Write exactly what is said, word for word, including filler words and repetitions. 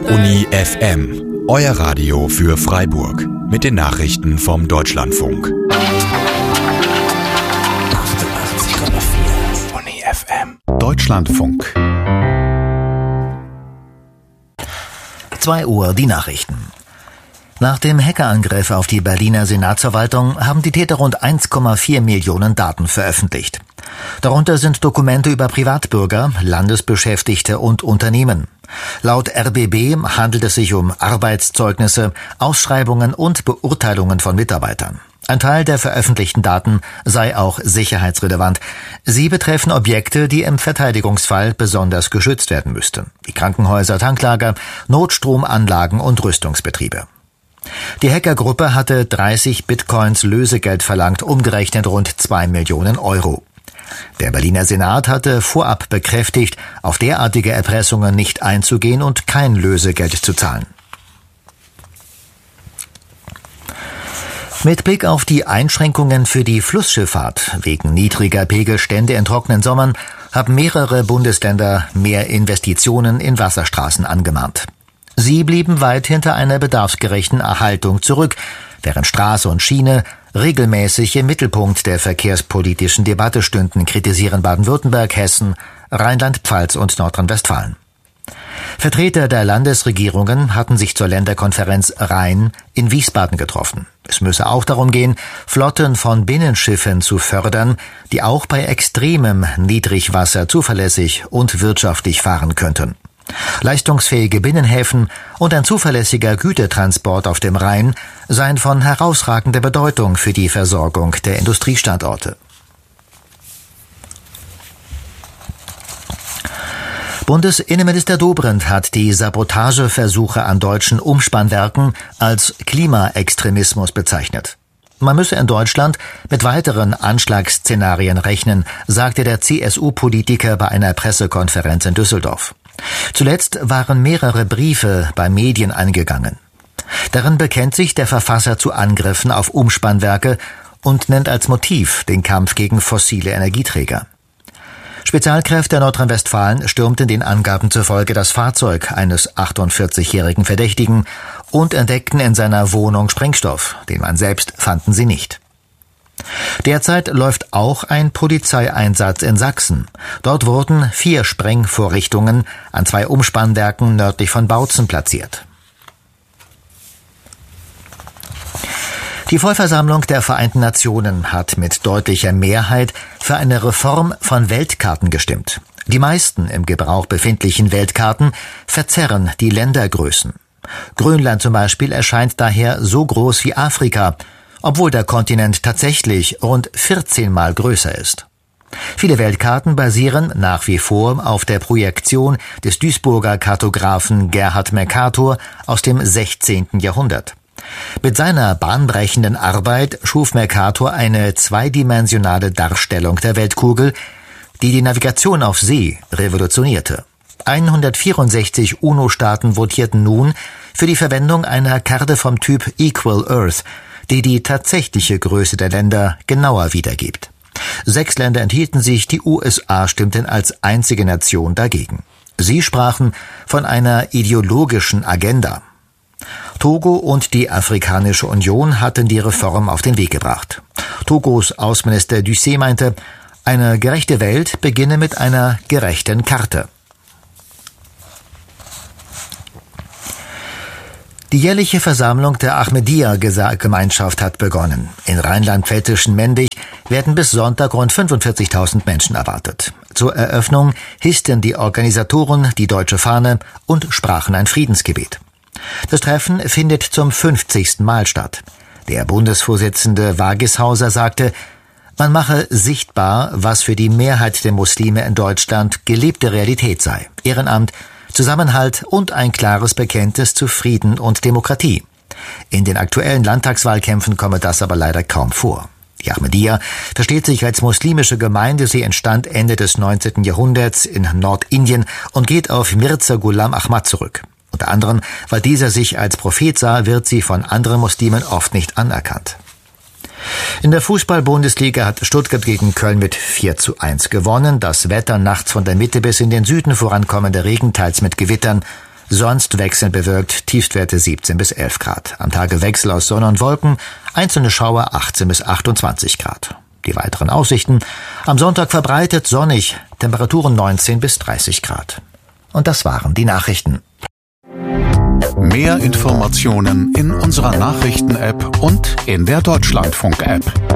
Uni F M, euer Radio für Freiburg. Mit den Nachrichten vom Deutschlandfunk. achtundachtzig Komma vier Uni F M. Deutschlandfunk. zwei Uhr die Nachrichten. Nach dem Hackerangriff auf die Berliner Senatsverwaltung haben die Täter rund eins Komma vier Millionen Daten veröffentlicht. Darunter sind Dokumente über Privatbürger, Landesbeschäftigte und Unternehmen. Laut R B B handelt es sich um Arbeitszeugnisse, Ausschreibungen und Beurteilungen von Mitarbeitern. Ein Teil der veröffentlichten Daten sei auch sicherheitsrelevant. Sie betreffen Objekte, die im Verteidigungsfall besonders geschützt werden müssten. Die Krankenhäuser, Tanklager, Notstromanlagen und Rüstungsbetriebe. Die Hackergruppe hatte dreißig Bitcoins Lösegeld verlangt, umgerechnet rund zwei Millionen Euro. Der Berliner Senat hatte vorab bekräftigt, auf derartige Erpressungen nicht einzugehen und kein Lösegeld zu zahlen. Mit Blick auf die Einschränkungen für die Flussschifffahrt wegen niedriger Pegelstände in trockenen Sommern haben mehrere Bundesländer mehr Investitionen in Wasserstraßen angemahnt. Sie blieben weit hinter einer bedarfsgerechten Erhaltung zurück, während Straße und Schiene regelmäßig im Mittelpunkt der verkehrspolitischen Debatte stünden, kritisieren Baden-Württemberg, Hessen, Rheinland-Pfalz und Nordrhein-Westfalen. Vertreter der Landesregierungen hatten sich zur Länderkonferenz Rhein in Wiesbaden getroffen. Es müsse auch darum gehen, Flotten von Binnenschiffen zu fördern, die auch bei extremem Niedrigwasser zuverlässig und wirtschaftlich fahren könnten. Leistungsfähige Binnenhäfen und ein zuverlässiger Gütertransport auf dem Rhein seien von herausragender Bedeutung für die Versorgung der Industriestandorte. Bundesinnenminister Dobrindt hat die Sabotageversuche an deutschen Umspannwerken als Klimaextremismus bezeichnet. Man müsse in Deutschland mit weiteren Anschlagsszenarien rechnen, sagte der C S U-Politiker bei einer Pressekonferenz in Düsseldorf. Zuletzt waren mehrere Briefe bei Medien eingegangen. Darin bekennt sich der Verfasser zu Angriffen auf Umspannwerke und nennt als Motiv den Kampf gegen fossile Energieträger. Spezialkräfte Nordrhein-Westfalen stürmten den Angaben zufolge das Fahrzeug eines achtundvierzigjährigen Verdächtigen und entdeckten in seiner Wohnung Sprengstoff. Den Mann selbst fanden sie nicht. Derzeit läuft auch ein Polizeieinsatz in Sachsen. Dort wurden vier Sprengvorrichtungen an zwei Umspannwerken nördlich von Bautzen platziert. Die Vollversammlung der Vereinten Nationen hat mit deutlicher Mehrheit für eine Reform von Weltkarten gestimmt. Die meisten im Gebrauch befindlichen Weltkarten verzerren die Ländergrößen. Grönland zum Beispiel erscheint daher so groß wie Afrika, obwohl der Kontinent tatsächlich rund vierzehn Mal größer ist. Viele Weltkarten basieren nach wie vor auf der Projektion des Duisburger Kartografen Gerhard Mercator aus dem sechzehnten Jahrhundert. Mit seiner bahnbrechenden Arbeit schuf Mercator eine zweidimensionale Darstellung der Weltkugel, die die Navigation auf See revolutionierte. hundertvierundsechzig UNO-Staaten votierten nun für die Verwendung einer Karte vom Typ Equal Earth, die die tatsächliche Größe der Länder genauer wiedergibt. Sechs Länder enthielten sich, die U S A stimmten als einzige Nation dagegen. Sie sprachen von einer ideologischen Agenda. Togo und die Afrikanische Union hatten die Reform auf den Weg gebracht. Togos Außenminister Ducé meinte, eine gerechte Welt beginne mit einer gerechten Karte. Die jährliche Versammlung der Ahmadiyya-Gemeinschaft hat begonnen. In rheinland-pfälzischen Mendig werden bis Sonntag rund fünfundvierzigtausend Menschen erwartet. Zur Eröffnung hissten die Organisatoren die deutsche Fahne und sprachen ein Friedensgebet. Das Treffen findet zum fünfzigsten Mal statt. Der Bundesvorsitzende Wagishauser sagte, man mache sichtbar, was für die Mehrheit der Muslime in Deutschland gelebte Realität sei. Ehrenamt, Zusammenhalt und ein klares Bekenntnis zu Frieden und Demokratie. In den aktuellen Landtagswahlkämpfen komme das aber leider kaum vor. Die Ahmadiyya versteht sich als muslimische Gemeinde. Sie entstand Ende des neunzehnten Jahrhunderts in Nordindien und geht auf Mirza Ghulam Ahmad zurück. Unter anderem, weil dieser sich als Prophet sah, wird sie von anderen Muslimen oft nicht anerkannt. In der Fußball-Bundesliga hat Stuttgart gegen Köln mit vier zu eins gewonnen. Das Wetter nachts von der Mitte bis in den Süden vorankommender Regen, teils mit Gewittern, Sonst wechselnd bewölkt, Tiefstwerte siebzehn bis elf Grad. Am Tagewechsel aus Sonne und Wolken, einzelne Schauer achtzehn bis achtundzwanzig Grad. Die weiteren Aussichten: am Sonntag verbreitet sonnig, Temperaturen neunzehn bis dreißig Grad. Und das waren die Nachrichten. Mehr Informationen in unserer Nachrichten-App und in der Deutschlandfunk-App.